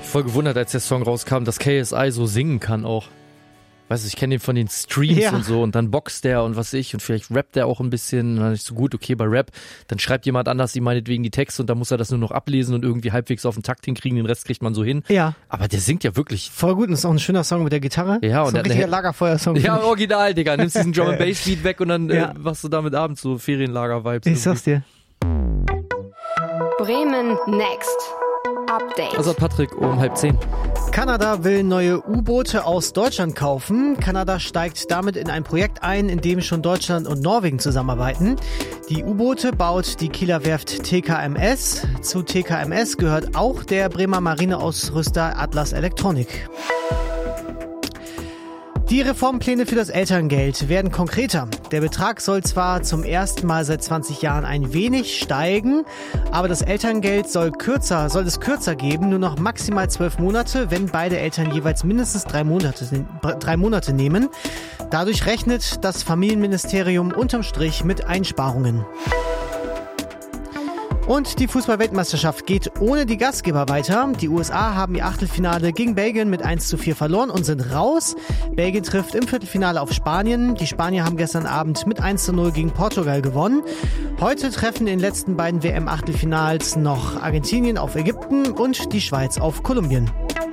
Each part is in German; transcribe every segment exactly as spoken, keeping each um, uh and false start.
voll gewundert, als der Song rauskam, dass K S I so singen kann auch. Weißt du, ich kenne den von den Streams ja. und so und dann boxt der und was ich und vielleicht rappt der auch ein bisschen, dann nicht so gut, okay, bei Rap, dann schreibt jemand anders ihm meinetwegen die Texte und dann muss er das nur noch ablesen und irgendwie halbwegs auf den Takt hinkriegen, den Rest kriegt man so hin. Ja. Aber der singt ja wirklich. Voll gut, und das ist auch ein schöner Song mit der Gitarre. Ja, und so ein richtiger Lagerfeuer-Song. Ja, original, Digga. Nimmst diesen Drum and Bass Beat weg und dann ja. äh, machst du damit abends so Ferienlager-Vibes. Ich sag's dir. Bremen Next Update. Also Patrick um halb zehn. Kanada will neue U-Boote aus Deutschland kaufen. Kanada steigt damit in ein Projekt ein, in dem schon Deutschland und Norwegen zusammenarbeiten. Die U-Boote baut die Kieler Werft T K M S. Zu T K M S gehört auch der Bremer Marineausrüster Atlas Elektronik. Die Reformpläne für das Elterngeld werden konkreter. Der Betrag soll zwar zum ersten Mal seit zwanzig Jahren ein wenig steigen, aber das Elterngeld soll kürzer, soll es kürzer geben, nur noch maximal zwölf Monate, wenn beide Eltern jeweils mindestens drei Monate, drei Monate nehmen. Dadurch rechnet das Familienministerium unterm Strich mit Einsparungen. Und die Fußball-Weltmeisterschaft geht ohne die Gastgeber weiter. Die U S A haben ihr Achtelfinale gegen Belgien mit eins zu vier verloren und sind raus. Belgien trifft im Viertelfinale auf Spanien. Die Spanier haben gestern Abend mit eins zu null gegen Portugal gewonnen. Heute treffen in den letzten beiden W M-Achtelfinals noch Argentinien auf Ägypten und die Schweiz auf Kolumbien.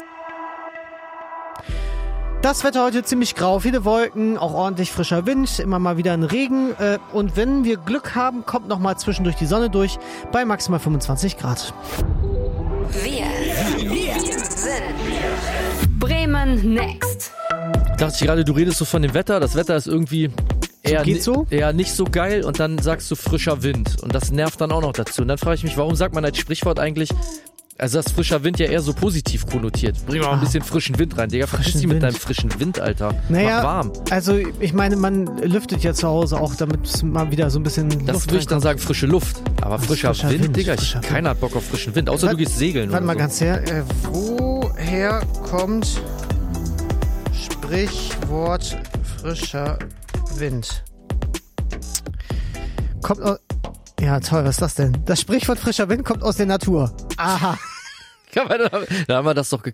Das Wetter heute ziemlich grau, viele Wolken, auch ordentlich frischer Wind, immer mal wieder ein Regen. Äh, und wenn wir Glück haben, kommt noch mal zwischendurch die Sonne durch bei maximal fünfundzwanzig Grad. Wir, wir sind Bremen Next. Dachte ich gerade, du redest so von dem Wetter. Das Wetter ist irgendwie eher, Geht so? eher nicht so geil und dann sagst du frischer Wind. Und das nervt dann auch noch dazu. Und dann frage ich mich, warum sagt man als Sprichwort eigentlich, also das frischer Wind ja eher so positiv konnotiert. Bring mal ein bisschen frischen Wind rein, Digga. Verpiss dich mit deinem frischen Wind, Alter. Naja, mach warm. Also ich meine, man lüftet ja zu Hause auch, damit es mal wieder so ein bisschen Das Luft würde ich dann sagen, frische Luft. Aber frischer, frischer Wind, Wind, Digga, frischer ich, keiner hat Bock auf frischen Wind. Außer Warte, du gehst segeln Warte oder mal so. ganz her. Äh, woher kommt Sprichwort frischer Wind? Kommt aus... Ja, toll, was ist das denn? Das Sprichwort frischer Wind kommt aus der Natur. Aha. Da haben wir das doch geklärt.